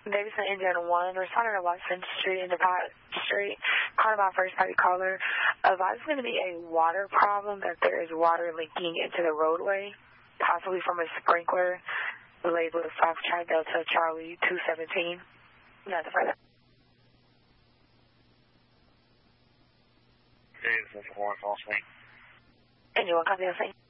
Davidson, Indiana 1, responding to Watson Street and DePot Street, calling my first party caller. There's going to be a water problem, that there is water leaking into the roadway, possibly from a sprinkler, labeled Foxtrot Delta Charlie 217. Nothing further. Davidson 4, false me. And you want to copy the same?